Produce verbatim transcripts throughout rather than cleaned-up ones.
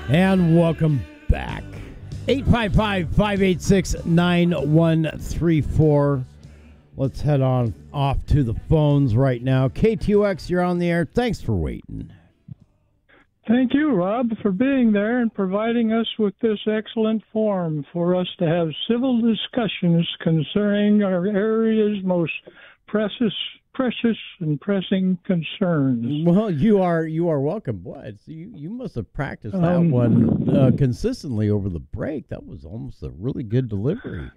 And welcome back. eight five five, five eight six, nine one three four. Let's head on off to the phones right now. K T U X, you're on the air. Thanks for waiting. Thank you, Rob, for being there and providing us with this excellent forum for us to have civil discussions concerning our area's most precious, precious and pressing concerns. Well, you are you are welcome. What? You you must have practiced that Um, one uh, consistently over the break. That was almost a really good delivery.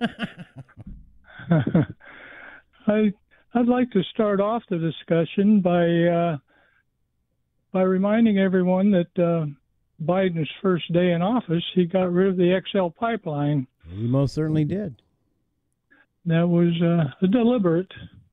I I'd like to start off the discussion by uh, by reminding everyone that uh, Biden's first day in office, he got rid of the X L pipeline. He most certainly did. That was uh, a deliberate,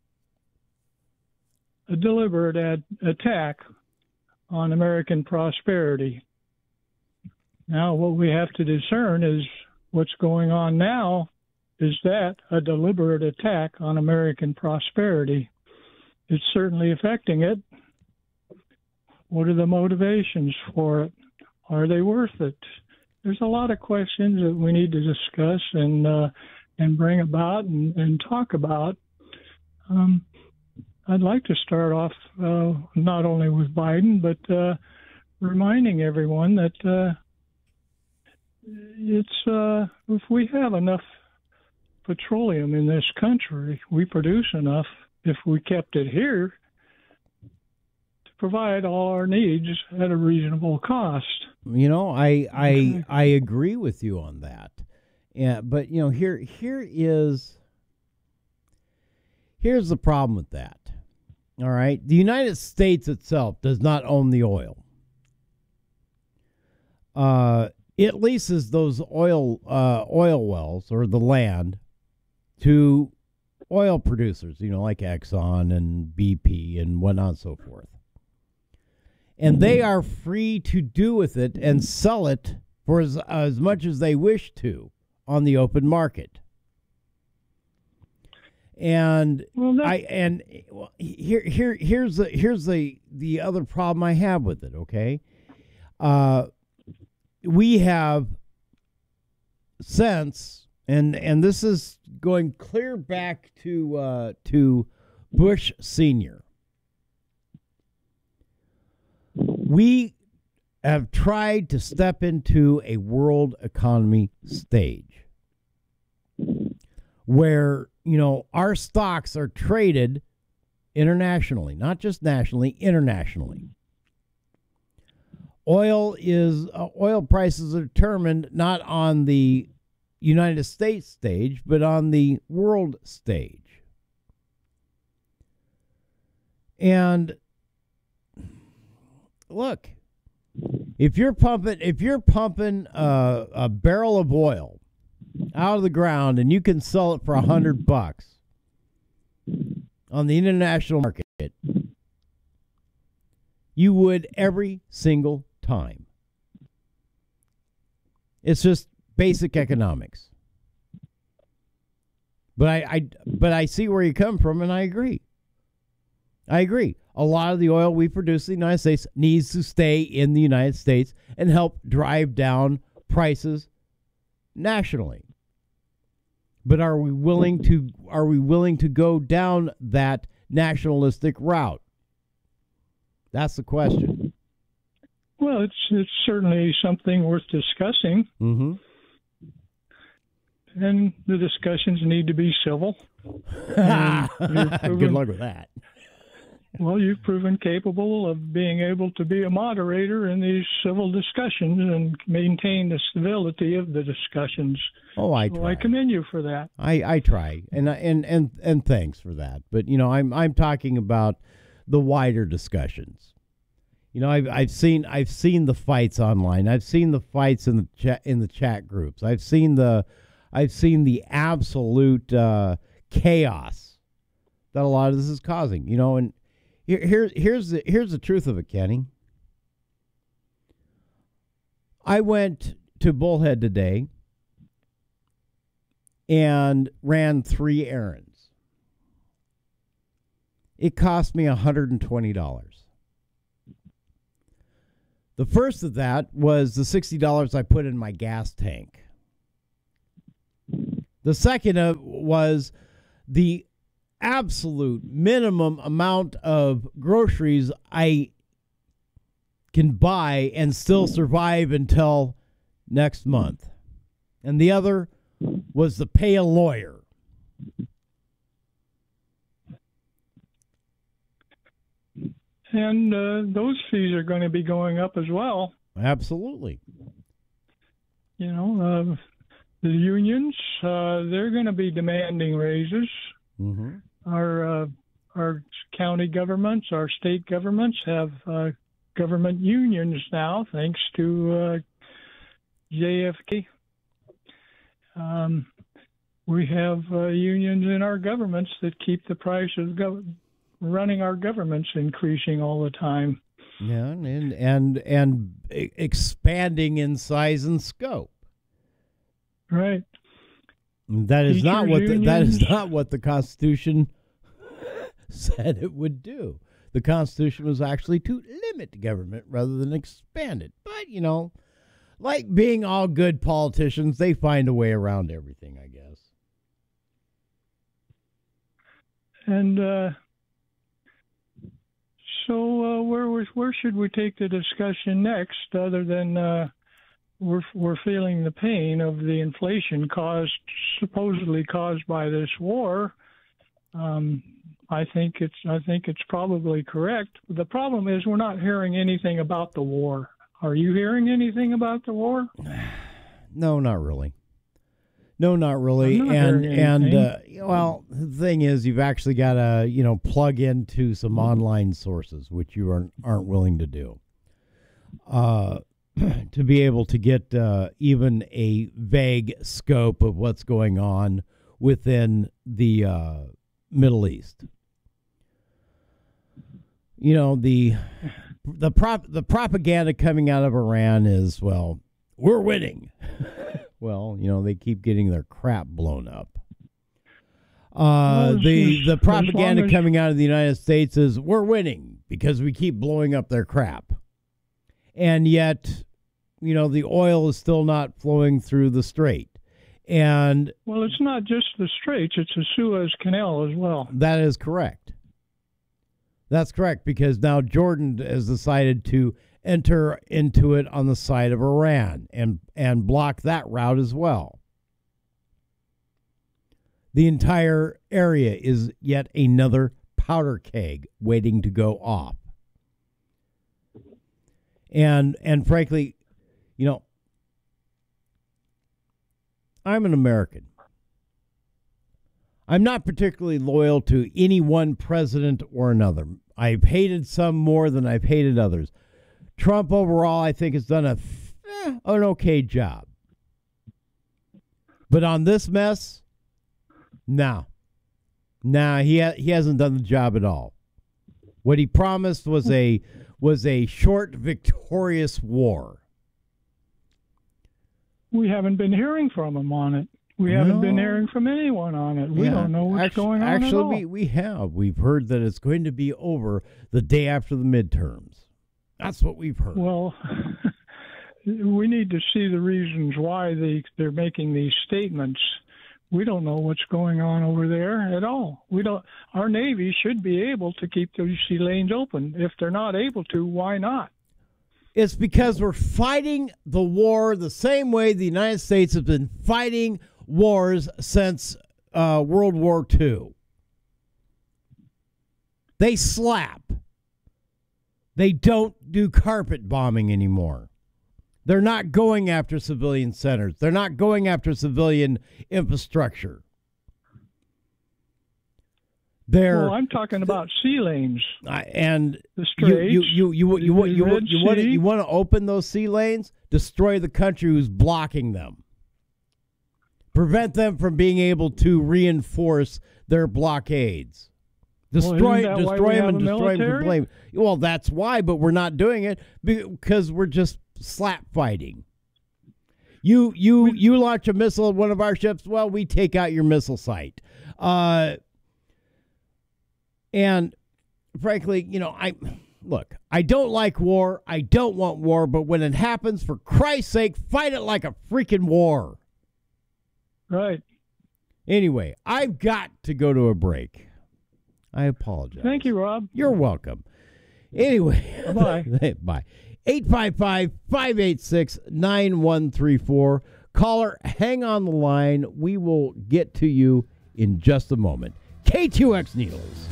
a deliberate ad- attack on American prosperity. Now, what we have to discern is what's going on now. Is that a deliberate attack on American prosperity? It's certainly affecting it. What are the motivations for it? Are they worth it? There's a lot of questions that we need to discuss and uh, and bring about and, and talk about. Um, I'd like to start off uh, not only with Biden, but uh, reminding everyone that uh, it's uh, if we have enough petroleum in this country, we produce enough, if we kept it here, to provide all our needs at a reasonable cost. You know, I I Okay. I agree with you on that. Yeah, but you know, here here is here's the problem with that. All right, the United States itself does not own the oil. Uh, it leases those oil uh, oil wells or the land to oil producers, you know, like Exxon and B P and whatnot and so forth. And they are free to do with it and sell it for as, as much as they wish to on the open market. And Well, that, I and well, here here here's the here's the the other problem I have with it, okay? Uh we have since And and this is going clear back to uh, to Bush Senior We have tried to step into a world economy stage where, you know, our stocks are traded internationally, not just nationally, internationally. Oil is uh, oil prices are determined not on the United States stage, but on the world stage. And look, if you're pumping, if you're pumping a, a barrel of oil out of the ground and you can sell it for a hundred bucks on the international market, you would every single time. It's just basic economics. But I, I but I see where you come from, and I agree. I agree. A lot of the oil we produce in the United States needs to stay in the United States and help drive down prices nationally. But are we willing to are we willing to go down that nationalistic route? That's the question. well, it's it's certainly something worth discussing, Mm-hmm. and the discussions need to be civil. And you've proven- Good luck with that. Well, you've proven capable of being able to be a moderator in these civil discussions and maintain the civility of the discussions. Oh, I So try. I commend you for that. I, I try, and I- and and and thanks for that. But you know, I'm I'm talking about the wider discussions. You know, I've I've seen I've seen the fights online. I've seen the fights in the chat in the chat groups. I've seen the I've seen the absolute uh, chaos that a lot of this is causing. You know, and here here here's the here's the truth of it, Kenny. I went to Bullhead today and ran three errands. It cost me one hundred twenty dollars. The first of that was the sixty dollars I put in my gas tank. The second of was the absolute minimum amount of groceries I can buy and still survive until next month. And the other was to pay a lawyer. And uh, those fees are going to be going up as well. Absolutely. You know, uh, the unions, uh, they're going to be demanding raises. Mm-hmm. Our uh, our county governments, our state governments have uh, government unions now, thanks to uh, J F K. Um, we have uh, unions in our governments that keep the price of gov- running our governments increasing all the time. Yeah, and and and expanding in size and scope. Right. That is Teachers not what the, that is unions. not what the Constitution said it would do. The Constitution was actually to limit government rather than expand it. But, you know, like being all good politicians, they find a way around everything, I guess. And uh, so uh, where was- where should we take the discussion next, other than uh, we're we're feeling the pain of the inflation caused supposedly caused by this war? Um, I think it's I think it's probably correct. The problem is we're not hearing anything about the war. Are you hearing anything about the war? No, not really. No, not really. I'm not and hearing and anything. uh, well, the thing is, you've actually got to you know plug into some online sources, which you aren't aren't willing to do, uh, to be able to get uh, even a vague scope of what's going on within the uh, Middle East. You know, the the prop the propaganda coming out of Iran is, well, we're winning. Well, you know, they keep getting their crap blown up. Uh, Well, the as- the as propaganda long as- coming out of the United States is we're winning because we keep blowing up their crap. And yet, you know, the oil is still not flowing through the strait. And Well, it's not just the Straits; it's the Suez Canal as well. that is correct. That's correct, because now Jordan has decided to enter into it on the side of Iran and, and block that route as well. The entire area is yet another powder keg waiting to go off. And and frankly, you know, I'm an American. I'm not particularly loyal to any one president or another. I've hated some more than I've hated others. Trump overall, I think, has done a eh, an okay job. But on this mess, no. Nah, he ha- he hasn't done the job at all. What he promised was a was a short, victorious war. We haven't been hearing from him on it. We haven't been No. hearing from anyone on it. We Yeah, don't know what's actu- going on Actually, at all. we, we have. We've heard that it's going to be over the day after the midterms. That's what we've heard. Well, we need to see the reasons why they, they're making these statements. We don't know what's going on over there at all. We don't. Our Navy should be able to keep those sea lanes open. If they're not able to, why not? It's because we're fighting the war the same way the United States has been fighting wars since uh, World War Two. They slap. They don't do carpet bombing anymore. They're not going after civilian centers. They're not going after civilian infrastructure. They're Well, I'm talking about sea lanes. I and The you Straits, you you you you, want the you, want Red you want to Sea. you want to open those sea lanes, destroy the country who's blocking them, prevent them from being able to reinforce their blockades, Well, destroy isn't that why destroy we them have and a destroy them military? from blame. Well, that's why, but we're not doing it because we're just slap fighting. You you We- you launch a missile at one of our ships, well, we take out your missile site. Uh, and frankly, you know, I look, I don't like war. I don't want war. But when it happens, for Christ's sake, fight it like a freaking war. Right. Anyway, I've got to go to a break. I apologize. Thank you, Rob. You're welcome. Anyway, bye. Bye. eight five five, five eight six, nine one three four. Caller, hang on the line. We will get to you in just a moment. K T O X Needles.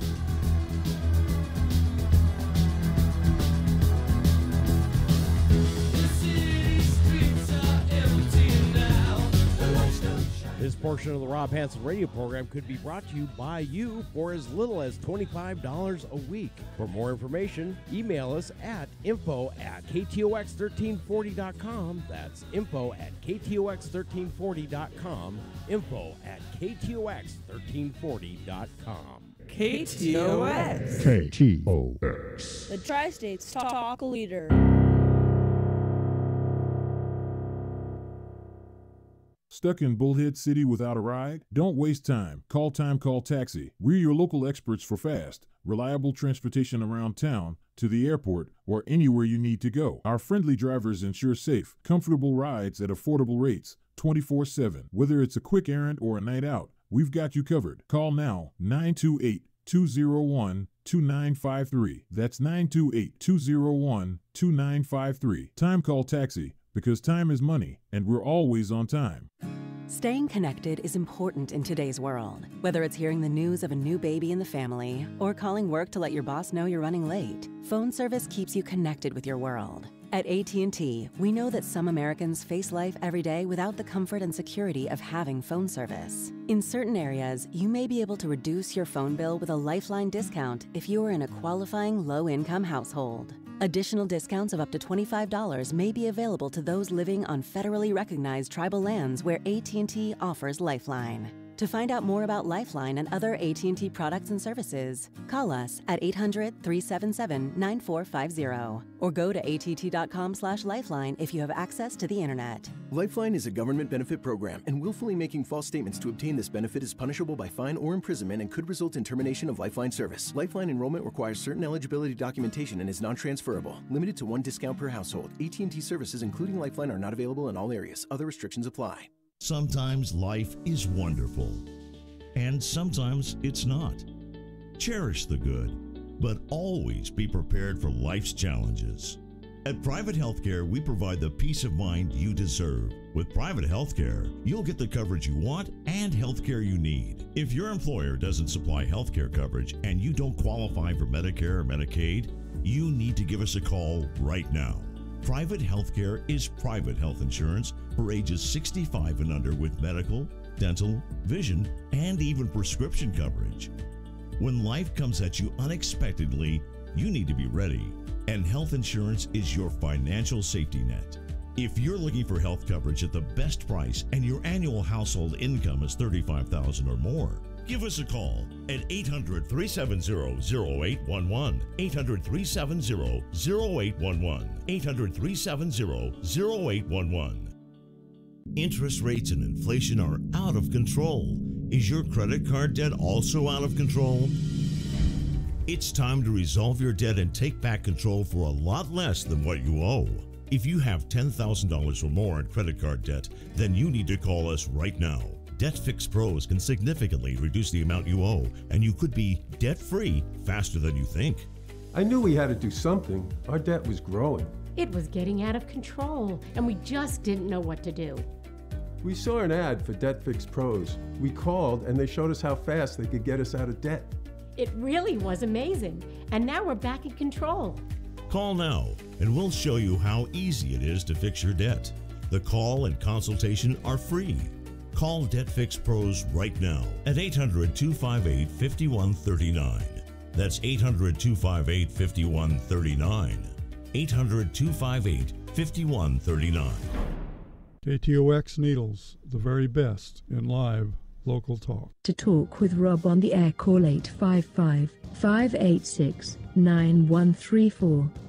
This portion of the Rob Hansen radio program could be brought to you by you for as little as twenty-five dollars a week. For more information, email us at info at K T O X thirteen forty dot com. That's info at K T O X thirteen forty dot com. Info at K T O X thirteen forty dot com. K T O X. K T O X. The Tri-States Talk Leader. Stuck in Bullhead City without a ride? Don't waste time. Call Time Call Taxi. We're your local experts for fast, reliable transportation around town, to the airport, or anywhere you need to go. Our friendly drivers ensure safe, comfortable rides at affordable rates, twenty-four seven. Whether it's a quick errand or a night out, we've got you covered. Call now, nine two eight, two zero one, two nine five three. That's nine two eight, two zero one, two nine five three. Time Call Taxi, because time is money, and we're always on time. Staying connected is important in today's world. Whether it's hearing the news of a new baby in the family or calling work to let your boss know you're running late, phone service keeps you connected with your world. At A T and T, we know that some Americans face life every day without the comfort and security of having phone service. In certain areas, you may be able to reduce your phone bill with a Lifeline discount if you are in a qualifying low-income household. Additional discounts of up to twenty-five dollars may be available to those living on federally recognized tribal lands where A T and T offers Lifeline. To find out more about Lifeline and other A T and T products and services, call us at eight hundred, three seven seven, nine four five zero or go to A T T dot com slash lifeline if you have access to the internet. Lifeline is a government benefit program, and willfully making false statements to obtain this benefit is punishable by fine or imprisonment and could result in termination of Lifeline service. Lifeline enrollment requires certain eligibility documentation and is non-transferable. Limited to one discount per household. A T and T services, including Lifeline, are not available in all areas. Other restrictions apply. Sometimes life is wonderful, and sometimes it's not. Cherish the good, but always be prepared for life's challenges. At Private Healthcare, we provide the peace of mind you deserve. With Private Healthcare, you'll get the coverage you want and healthcare you need. If your employer doesn't supply healthcare coverage and you don't qualify for Medicare or Medicaid, you need to give us a call right now. Private Healthcare is private health insurance for ages sixty-five and under with medical, dental, vision, and even prescription coverage. When life comes at you unexpectedly, you need to be ready, and health insurance is your financial safety net. If you're looking for health coverage at the best price and your annual household income is thirty-five thousand dollars or more, give us a call at eight hundred, three seven zero, zero eight one one, eight hundred, three seven zero, zero eight one one, eight hundred, three seven zero, zero eight one one. Interest rates and inflation are out of control. Is your credit card debt also out of control? It's time to resolve your debt and take back control for a lot less than what you owe. If you have ten thousand dollars or more in credit card debt, then you need to call us right now. Debt Fix Pros can significantly reduce the amount you owe, and you could be debt-free faster than you think. I knew we had to do something. Our debt was growing. It was getting out of control, and we just didn't know what to do. We saw an ad for Debt Fix Pros. We called, and they showed us how fast they could get us out of debt. It really was amazing, and now we're back in control. Call now, and we'll show you how easy it is to fix your debt. The call and consultation are free. Call Debt Fix Pros right now at eight hundred, two five eight, five one three nine. That's eight hundred, two five eight, five one three nine. eight hundred, two five eight, five one three nine. K T O X Needles, the very best in live local talk. To talk with Rob on the air, call eight five five, five eight six, nine one three four.